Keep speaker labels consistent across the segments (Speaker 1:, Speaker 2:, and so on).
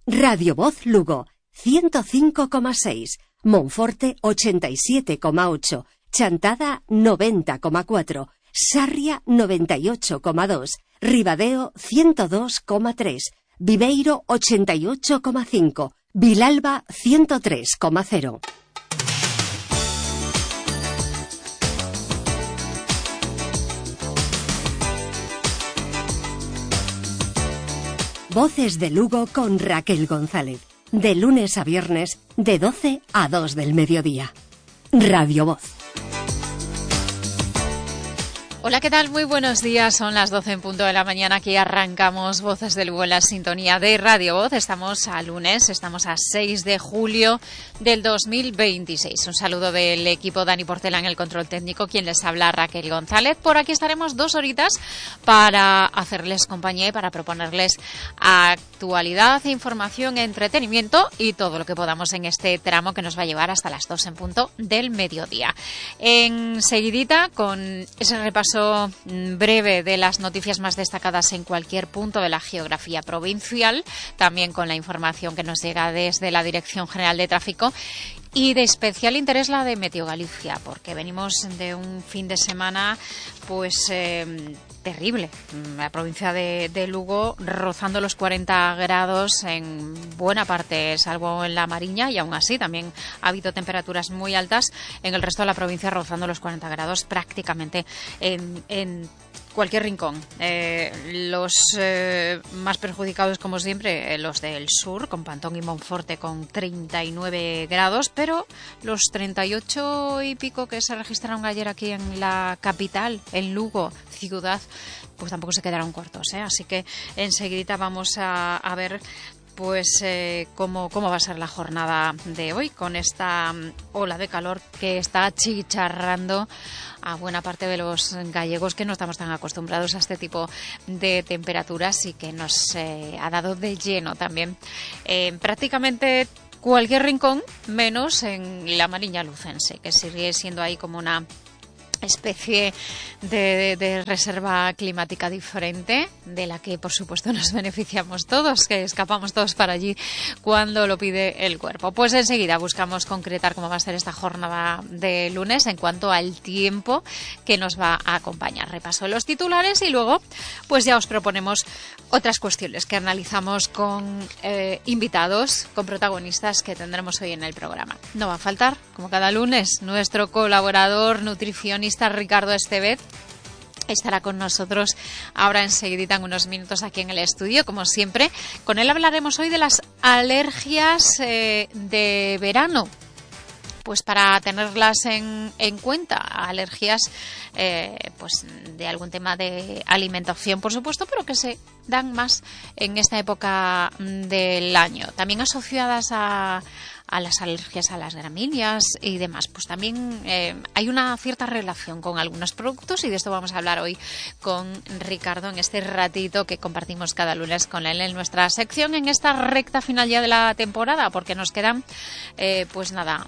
Speaker 1: Radio Voz Lugo, 105,6, Monforte 87,8, Chantada 90,4, Sarria 98,2, Ribadeo 102,3, Viveiro 88,5, Vilalba 103,0. Voces de Lugo con Raquel González. De lunes a viernes, de 12 a 2 del mediodía. Radio Voz.
Speaker 2: Hola, ¿qué tal? Muy buenos días. Son las 12 en punto de la mañana. Aquí arrancamos Voces de Lugo en la sintonía de Radio Voz. Estamos a lunes, estamos a 6 de julio del 2026. Un saludo del equipo Dani Portela en el control técnico, quien les habla, Raquel González. Por aquí estaremos 2 horitas para hacerles compañía y para proponerles actualidad, información, entretenimiento y todo lo que podamos en este tramo que nos va a llevar hasta las 2 en punto del mediodía. Enseguidita, con ese repaso breve de las noticias más destacadas en cualquier punto de la geografía provincial, también con la información que nos llega desde la Dirección General de Tráfico. Y de especial interés la de Meteo Galicia, porque venimos de un fin de semana pues terrible. La provincia de Lugo rozando los 40 grados en buena parte, salvo en la Mariña, y aún así también ha habido temperaturas muy altas en el resto de la provincia, rozando los 40 grados prácticamente en cualquier rincón. Los más perjudicados, como siempre, los del sur, con Pantón y Monforte con 39 grados, pero los 38 y pico que se registraron ayer aquí en la capital, en Lugo, ciudad, pues tampoco se quedaron cortos, ¿eh? Así que enseguida vamos a ver pues cómo va a ser la jornada de hoy, con esta ola de calor que está chicharrando a buena parte de los gallegos, que no estamos tan acostumbrados a este tipo de temperaturas y que nos ha dado de lleno también prácticamente cualquier rincón, menos en la Mariña lucense, que sigue siendo ahí como una especie de reserva climática diferente, de la que por supuesto nos beneficiamos todos, que escapamos todos para allí cuando lo pide el cuerpo. Pues enseguida buscamos concretar cómo va a ser esta jornada de lunes en cuanto al tiempo que nos va a acompañar. Repaso los titulares y luego pues ya os proponemos otras cuestiones que analizamos con invitados, con protagonistas que tendremos hoy en el programa. No va a faltar, como cada lunes, nuestro colaborador nutricionista Ricardo Estevez. Estará con nosotros ahora enseguidita, en unos minutos, aquí en el estudio, como siempre. Con él hablaremos hoy de las alergias de verano, pues para tenerlas en cuenta. Alergias pues de algún tema de alimentación, por supuesto, pero que se dan más en esta época del año, también asociadas a las alergias a las gramíneas y demás. Pues también hay una cierta relación con algunos productos, y de esto vamos a hablar hoy con Ricardo en este ratito que compartimos cada lunes con él en nuestra sección, en esta recta final ya de la temporada, porque nos quedan pues nada,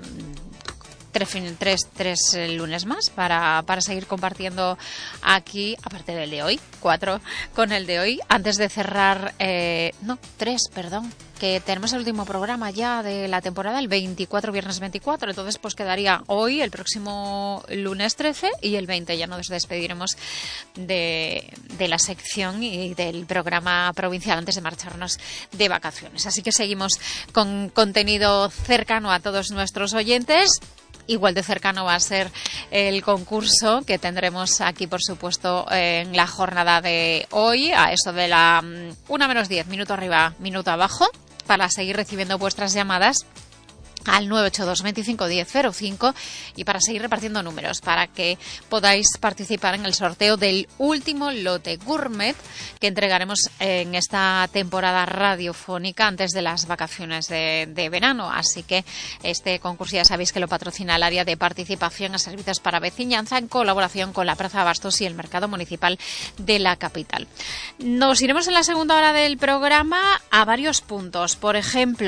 Speaker 2: tres lunes más para seguir compartiendo aquí, aparte del de hoy, 4 con el de hoy, antes de cerrar, 3, perdón, que tenemos el último programa ya de la temporada, el 24, viernes 24, entonces pues quedaría hoy, el próximo lunes 13 y el 20, ya nos despediremos de la sección y del programa provincial antes de marcharnos de vacaciones. Así que seguimos con contenido cercano a todos nuestros oyentes. Igual de cercano va a ser el concurso que tendremos aquí, por supuesto, en la jornada de hoy, a eso de la 1:10, minuto arriba, minuto abajo, para seguir recibiendo vuestras llamadas al 982 25 10 05 y para seguir repartiendo números para que podáis participar en el sorteo del último lote gourmet que entregaremos en esta temporada radiofónica antes de las vacaciones de verano. Así que este concurso ya sabéis que lo patrocina el área de participación a servicios para veciñanza en colaboración con la Plaza de Abastos y el Mercado Municipal de la capital. Nos iremos en la segunda hora del programa a varios puntos. Por ejemplo,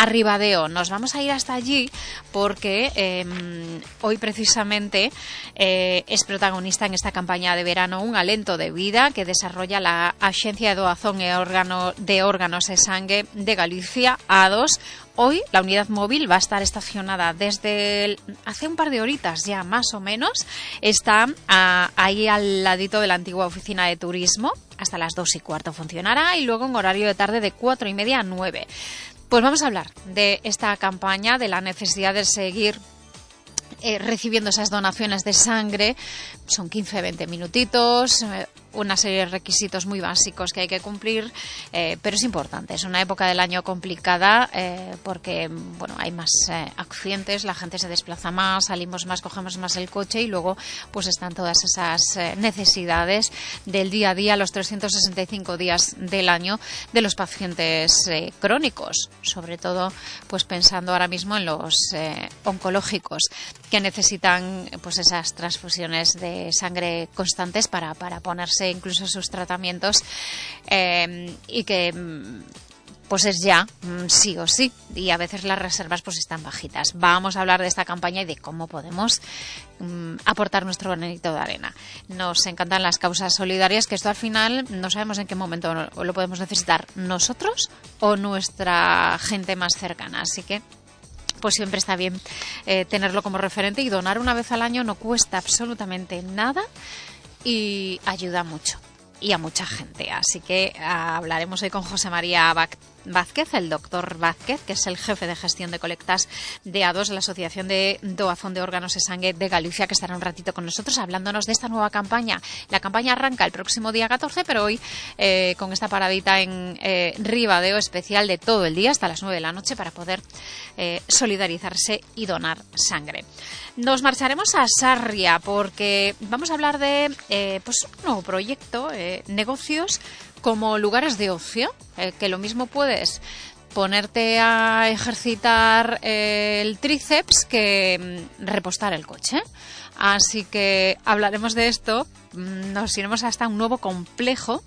Speaker 2: a Ribadeo. Nos vamos a ir hasta allí porque hoy precisamente es protagonista en esta campaña de verano un alento de vida que desarrolla la Axencia de Doazón de Órganos e Sangue de Galicia, A2. Hoy la unidad móvil va a estar estacionada desde hace un par de horitas ya más o menos. Está ahí al ladito de la antigua oficina de turismo. Hasta las 2:15 funcionará y luego en horario de tarde de 4:30 a 9. Pues vamos a hablar de esta campaña, de la necesidad de seguir recibiendo esas donaciones de sangre. Son 15-20 minutitos, una serie de requisitos muy básicos que hay que cumplir, pero es importante. Es una época del año complicada porque bueno, hay más accidentes, la gente se desplaza más, salimos más, cogemos más el coche y luego pues están todas esas necesidades del día a día, los 365 días del año de los pacientes crónicos, sobre todo pues pensando ahora mismo en los oncológicos que necesitan pues esas transfusiones de sangre constantes para ponerse incluso sus tratamientos y que pues es ya sí o sí, y a veces las reservas pues están bajitas. Vamos a hablar de esta campaña y de cómo podemos aportar nuestro granito de arena. Nos encantan las causas solidarias, que esto al final no sabemos en qué momento lo podemos necesitar nosotros o nuestra gente más cercana, así que pues siempre está bien tenerlo como referente, y donar una vez al año no cuesta absolutamente nada y ayuda mucho y a mucha gente. Así que hablaremos hoy con José María Vázquez, el doctor Vázquez, que es el jefe de gestión de colectas de A2, la Asociación de Doazón de Órganos e Sangue de Galicia, que estará un ratito con nosotros hablándonos de esta nueva campaña. La campaña arranca el próximo día 14, pero hoy con esta paradita en Ribadeo especial de todo el día hasta las 9 de la noche para poder solidarizarse y donar sangre. Nos marcharemos a Sarria porque vamos a hablar de pues un nuevo proyecto, negocios como lugares de ocio, que lo mismo puedes ponerte a ejercitar el tríceps que repostar el coche. Así que hablaremos de esto. Nos iremos hasta un nuevo complejo,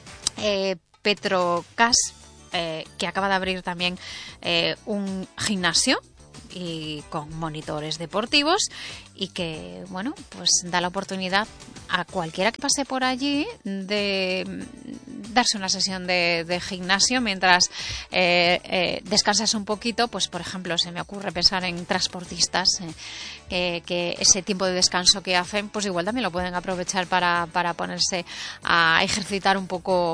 Speaker 2: Petrocas, que acaba de abrir también un gimnasio y con monitores deportivos, y que bueno, pues da la oportunidad a cualquiera que pase por allí de darse una sesión de gimnasio mientras descansas un poquito. Pues por ejemplo se me ocurre pensar en transportistas que ese tiempo de descanso que hacen pues igual también lo pueden aprovechar para ponerse a ejercitar un poco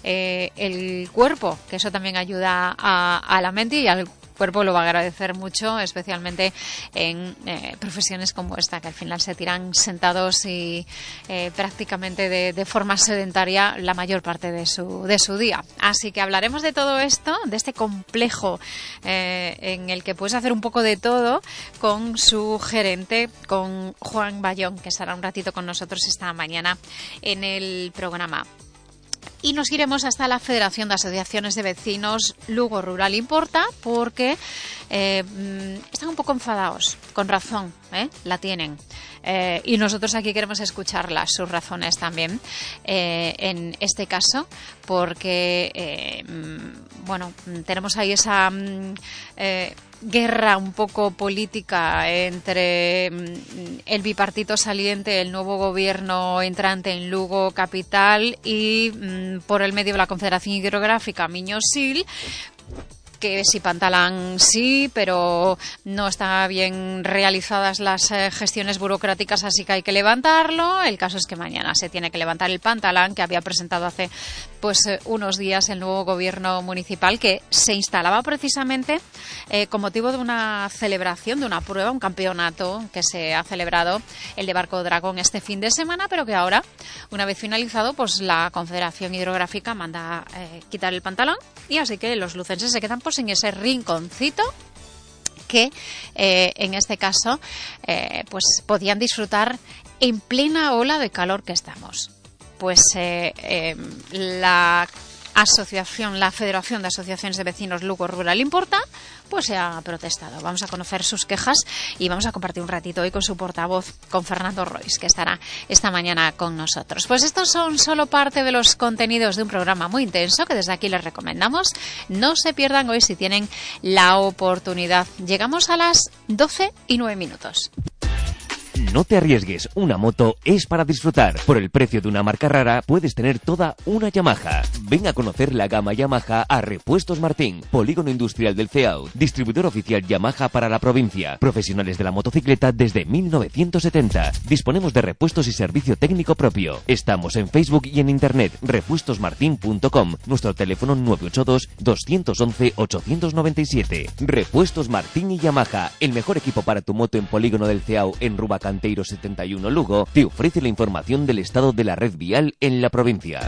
Speaker 2: el cuerpo, que eso también ayuda a la mente, y al cuerpo lo va a agradecer mucho, especialmente en profesiones como esta, que al final se tiran sentados y prácticamente de forma sedentaria la mayor parte de su día. Así que hablaremos de todo esto, de este complejo en el que puedes hacer un poco de todo, con su gerente, con Juan Bayón, que estará un ratito con nosotros esta mañana en el programa. Y nos iremos hasta la Federación de Asociaciones de Vecinos Lugo Rural Importa, porque están un poco enfadados, con razón, la tienen. Y nosotros aquí queremos escucharlas, sus razones también, en este caso, porque bueno, tenemos ahí esa guerra un poco política entre el bipartito saliente, el nuevo gobierno entrante en Lugo capital, y por el medio de la Confederación Hidrográfica Miño-Sil, que si Pantalán sí, pero no están bien realizadas las gestiones burocráticas, así que hay que levantarlo. El caso es que mañana se tiene que levantar el Pantalán, que había presentado hace pues unos días el nuevo gobierno municipal, que se instalaba precisamente con motivo de una celebración, de una prueba, un campeonato que se ha celebrado, el de Barco Dragón, este fin de semana, pero que ahora, una vez finalizado, pues la Confederación Hidrográfica manda quitar el Pantalán, y así que los lucenses se quedan pues en ese rinconcito que en este caso pues podían disfrutar en plena ola de calor que estamos. Pues la asociación, la Federación de Asociaciones de Vecinos Lugo Rural Importa, pues se ha protestado. Vamos a conocer sus quejas y vamos a compartir un ratito hoy con su portavoz, con Fernando Rois, que estará esta mañana con nosotros. Pues estos son solo parte de los contenidos de un programa muy intenso que desde aquí les recomendamos. No se pierdan hoy si tienen la oportunidad. Llegamos a las 12:09.
Speaker 3: No te arriesgues, una moto es para disfrutar. Por el precio de una marca rara puedes tener toda una Yamaha. Ven a conocer la gama Yamaha a Repuestos Martín, Polígono Industrial del CEAU, distribuidor oficial Yamaha para la provincia. Profesionales de la motocicleta desde 1970. Disponemos de repuestos y servicio técnico propio. Estamos en Facebook y en internet, repuestosmartin.com. Nuestro teléfono 982-211-897. Repuestos Martín y Yamaha, el mejor equipo para tu moto en Polígono del CEAU en Rubacanteiro 71 Lugo, te ofrece la información del estado de la red vial en la provincia.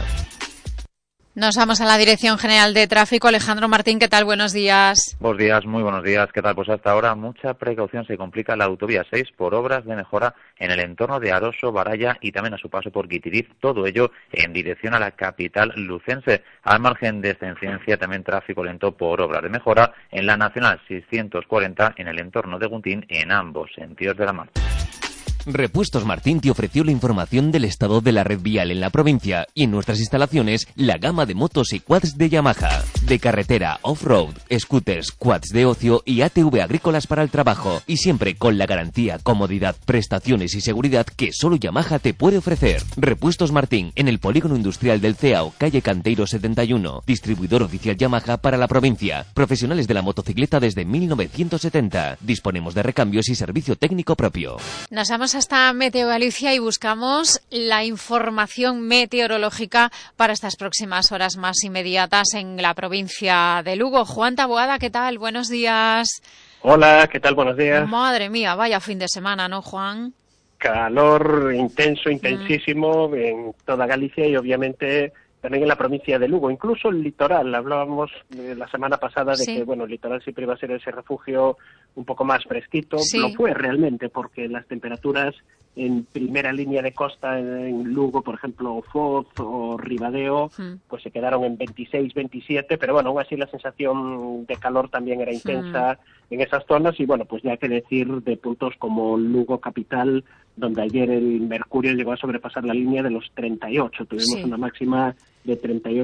Speaker 2: Nos vamos a la Dirección General de Tráfico. Alejandro Martín, ¿qué tal? Buenos días.
Speaker 4: Buenos días, muy buenos días. ¿Qué tal? Pues hasta ahora mucha precaución. Se complica la autovía 6 por obras de mejora en el entorno de Aroso, Baraya y también a su paso por Guitiriz. Todo ello en dirección a la capital lucense. Al margen de esta incidencia, también tráfico lento por obras de mejora en la Nacional 640 en el entorno de Guntín en ambos sentidos de la marcha.
Speaker 3: Repuestos Martín te ofreció la información del estado de la red vial en la provincia y en nuestras instalaciones la gama de motos y quads de Yamaha. De carretera, off-road, scooters, quads de ocio y ATV agrícolas para el trabajo. Y siempre con la garantía, comodidad, prestaciones y seguridad que solo Yamaha te puede ofrecer. Repuestos Martín en el Polígono Industrial del CEAU, calle Canteiro 71. Distribuidor oficial Yamaha para la provincia. Profesionales de la motocicleta desde 1970. Disponemos de recambios y servicio técnico propio.
Speaker 2: Nos vamos hasta Meteo Galicia y buscamos la información meteorológica para estas próximas horas más inmediatas en la provincia de Lugo. Juan Taboada, ¿qué tal? Buenos días.
Speaker 5: Hola, ¿qué tal? Buenos días.
Speaker 2: Madre mía, vaya fin de semana, ¿no, Juan?
Speaker 5: Calor intenso, intensísimo en toda Galicia y obviamente también en la provincia de Lugo, incluso el litoral. Hablábamos la semana pasada de que, bueno, el litoral siempre iba a ser ese refugio un poco más fresquito. Sí. Lo fue realmente, porque las temperaturas en primera línea de costa, en Lugo, por ejemplo, Foz o Ribadeo, pues se quedaron en 26, 27, pero bueno, aún así la sensación de calor también era intensa en esas zonas y bueno, pues ya hay que decir de puntos como Lugo capital, donde ayer el mercurio llegó a sobrepasar la línea de los 38, tuvimos una máxima de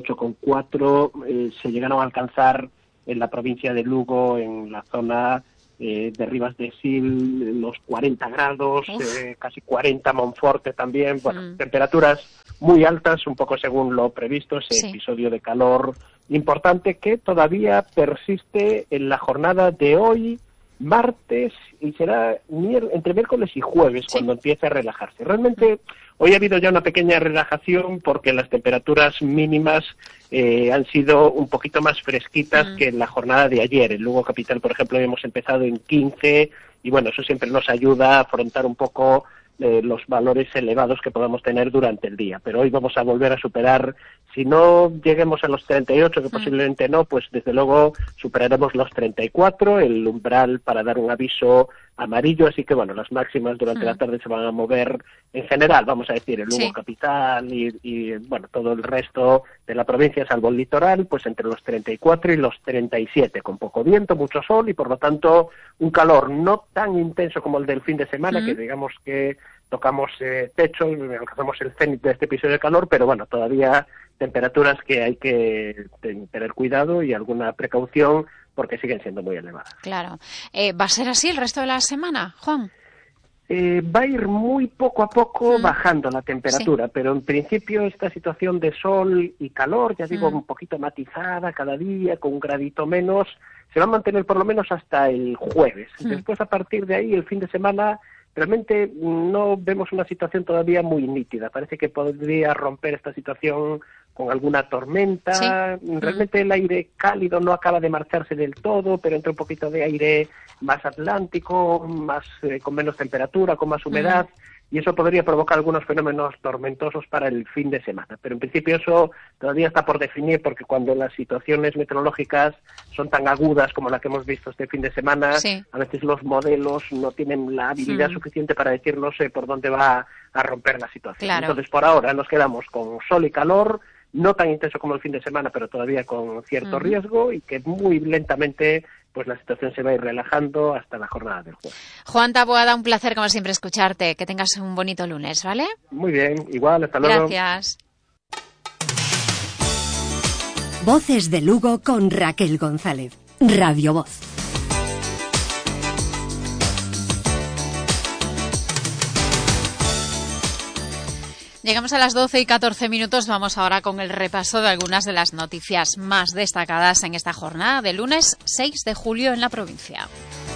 Speaker 5: 38,4, se llegaron a alcanzar en la provincia de Lugo, en la zona de Rivas de Sil, los 40 grados, casi 40 Monforte también, bueno, temperaturas muy altas, un poco según lo previsto, ese episodio de calor importante que todavía persiste en la jornada de hoy, martes, y será entre miércoles y jueves cuando empiece a relajarse. Realmente hoy ha habido ya una pequeña relajación porque las temperaturas mínimas han sido un poquito más fresquitas que en la jornada de ayer. En Lugo capital, por ejemplo, hemos empezado en 15 y bueno, eso siempre nos ayuda a afrontar un poco los valores elevados que podamos tener durante el día. Pero hoy vamos a volver a superar, si no lleguemos a los 38, que posiblemente no, pues desde luego superaremos los 34, el umbral para dar un aviso amarillo, así que bueno, las máximas durante la tarde se van a mover en general, vamos a decir, el Lugo capital y bueno, todo el resto de la provincia, salvo el litoral, pues entre los 34 y los 37, con poco viento, mucho sol y por lo tanto un calor no tan intenso como el del fin de semana, que digamos que tocamos techo, alcanzamos el cenit de este episodio de calor, pero bueno, todavía temperaturas que hay que tener cuidado y alguna precaución porque siguen siendo muy elevadas.
Speaker 2: Claro. ¿Va a ser así el resto de la semana, Juan?
Speaker 5: Va a ir muy poco a poco bajando la temperatura, pero en principio esta situación de sol y calor, ya digo, un poquito matizada cada día, con un gradito menos, se va a mantener por lo menos hasta el jueves. Después, a partir de ahí, el fin de semana, realmente no vemos una situación todavía muy nítida. Parece que podría romper esta situación con alguna tormenta. Realmente el aire cálido no acaba de marcharse del todo, pero entra un poquito de aire más atlántico, más con menos temperatura, con más humedad, y eso podría provocar algunos fenómenos tormentosos para el fin de semana. Pero en principio eso todavía está por definir, porque cuando las situaciones meteorológicas son tan agudas como la que hemos visto este fin de semana, a veces los modelos no tienen la habilidad suficiente para decir no sé por dónde va a romper la situación. Entonces por ahora nos quedamos con sol y calor, no tan intenso como el fin de semana, pero todavía con cierto riesgo, y que muy lentamente pues la situación se va a ir relajando hasta la jornada del jueves.
Speaker 2: Juan Taboada, un placer como siempre escucharte. Que tengas un bonito lunes, ¿vale?
Speaker 5: Muy bien, igual, hasta luego.
Speaker 2: Gracias.
Speaker 1: Voces de Lugo con Raquel González. Radio Voz.
Speaker 2: Llegamos a las 12 y 14 minutos. Vamos ahora con el repaso de algunas de las noticias más destacadas en esta jornada de lunes 6 de julio en la provincia.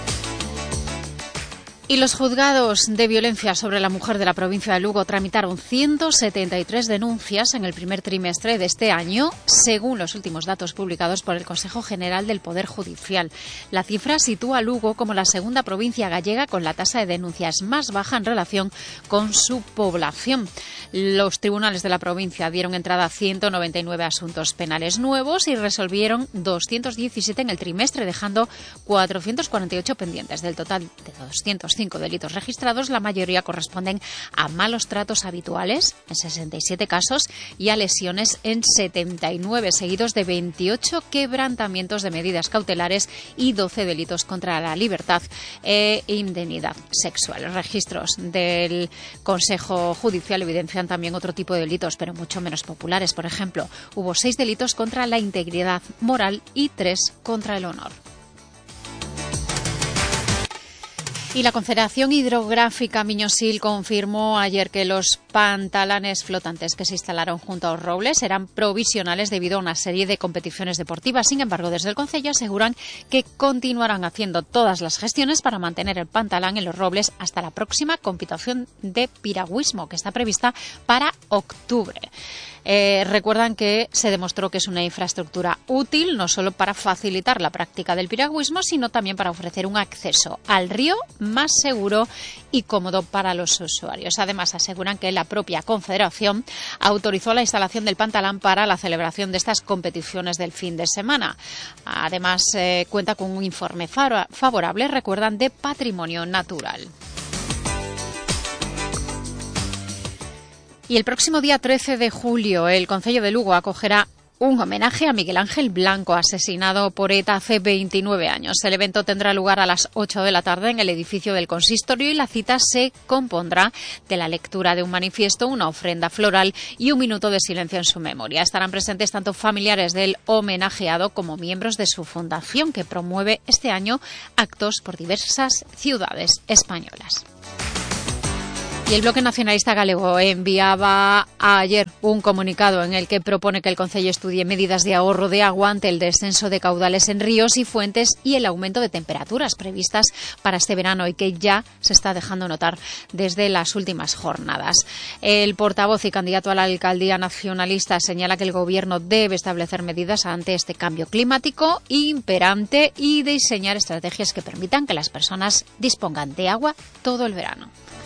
Speaker 2: Y los juzgados de violencia sobre la mujer de la provincia de Lugo tramitaron 173 denuncias en el primer trimestre de este año, según los últimos datos publicados por el Consejo General del Poder Judicial. La cifra sitúa a Lugo como la segunda provincia gallega con la tasa de denuncias más baja en relación con su población. Los tribunales de la provincia dieron entrada a 199 asuntos penales nuevos y resolvieron 217 en el trimestre, dejando 448 pendientes. Del total de 205 delitos registrados, la mayoría corresponden a malos tratos habituales, en 67 casos, y a lesiones en 79, seguidos de 28 quebrantamientos de medidas cautelares y 12 delitos contra la libertad e indemnidad sexual. Los registros del Consejo Judicial evidencian también otro tipo de delitos, pero mucho menos populares. Por ejemplo, hubo 6 delitos contra la integridad moral y 3 contra el honor. Y la Confederación Hidrográfica Miñosil confirmó ayer que los pantalanes flotantes que se instalaron junto a Os Robles eran provisionales debido a una serie de competiciones deportivas. Sin embargo, desde el Concello aseguran que continuarán haciendo todas las gestiones para mantener el pantalán en Los Robles hasta la próxima competición de piragüismo, que está prevista para octubre. Recuerdan que se demostró que es una infraestructura útil no solo para facilitar la práctica del piragüismo, sino también para ofrecer un acceso al río más seguro y cómodo para los usuarios. Además, aseguran que la propia Confederación autorizó la instalación del pantalán para la celebración de estas competiciones del fin de semana. Además, cuenta con un informe favorable, recuerdan, de patrimonio natural. Y el próximo día 13 de julio, el Concello de Lugo acogerá un homenaje a Miguel Ángel Blanco, asesinado por ETA hace 29 años. El evento tendrá lugar a las 8 de la tarde en el edificio del consistorio y la cita se compondrá de la lectura de un manifiesto, una ofrenda floral y un minuto de silencio en su memoria. Estarán presentes tanto familiares del homenajeado como miembros de su fundación, que promueve este año actos por diversas ciudades españolas. Y el Bloque Nacionalista Galego enviaba ayer un comunicado en el que propone que el Concello estudie medidas de ahorro de agua ante el descenso de caudales en ríos y fuentes y el aumento de temperaturas previstas para este verano y que ya se está dejando notar desde las últimas jornadas. El portavoz y candidato a la alcaldía nacionalista señala que el Gobierno debe establecer medidas ante este cambio climático imperante y diseñar estrategias que permitan que las personas dispongan de agua todo el verano.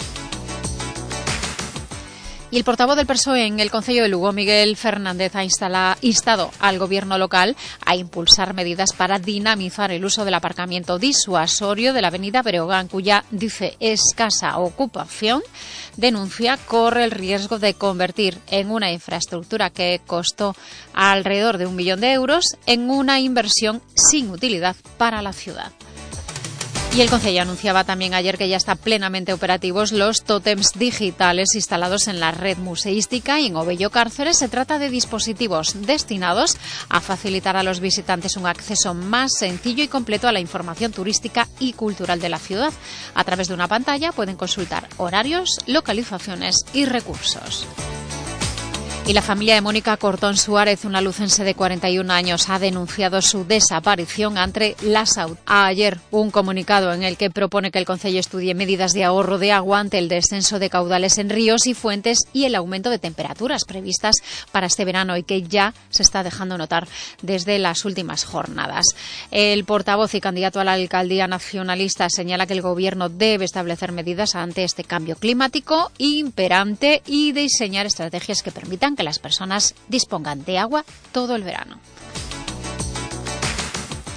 Speaker 2: Y el portavoz del PSOE en el Concello de Lugo, Miguel Fernández, ha instado al Gobierno local a impulsar medidas para dinamizar el uso del aparcamiento disuasorio de la avenida Breogán, cuya, dice, escasa ocupación, denuncia, corre el riesgo de convertir en una infraestructura que costó alrededor de 1 millón de euros en una inversión sin utilidad para la ciudad. Y el Concello anunciaba también ayer que ya están plenamente operativos los tótems digitales instalados en la red museística y en Ovello Cárceres. Se trata de dispositivos destinados a facilitar a los visitantes un acceso más sencillo y completo a la información turística y cultural de la ciudad. A través de una pantalla pueden consultar horarios, localizaciones y recursos. Y la familia de Mónica Cortón Suárez, una lucense de 41 años, ha denunciado su desaparición ante la SAUD. Ayer, un comunicado en el que propone que el Concello estudie medidas de ahorro de agua ante el descenso de caudales en ríos y fuentes y el aumento de temperaturas previstas para este verano y que ya se está dejando notar desde las últimas jornadas. El portavoz y candidato a la alcaldía nacionalista señala que el Gobierno debe establecer medidas ante este cambio climático imperante y diseñar estrategias que permitan que las personas dispongan de agua todo el verano.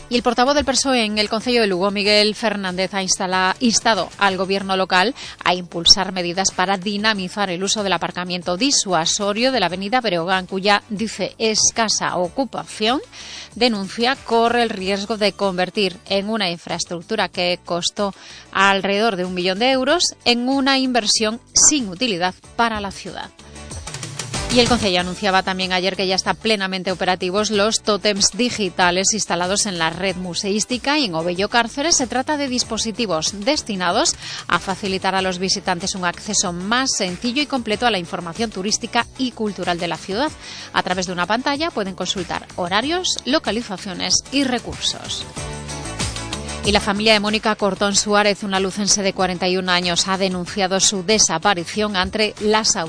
Speaker 2: Y el portavoz del PSOE en el Concello de Lugo, Miguel Fernández, ha instado al gobierno local a impulsar medidas para dinamizar el uso del aparcamiento disuasorio de la avenida Breogán, cuya, dice, escasa ocupación, denuncia, corre el riesgo de convertir en una infraestructura que costó alrededor de 1 millón de euros en una inversión sin utilidad para la ciudad. Y el Concello anunciaba también ayer que ya están plenamente operativos los tótems digitales instalados en la red museística, y en Ovello Cárceres se trata de dispositivos destinados a facilitar a los visitantes un acceso más sencillo y completo a la información turística y cultural de la ciudad. A través de una pantalla pueden consultar horarios, localizaciones y recursos. Y la familia de Mónica Cortón Suárez, una lucense de 41 años, ha denunciado su desaparición ante las autoridades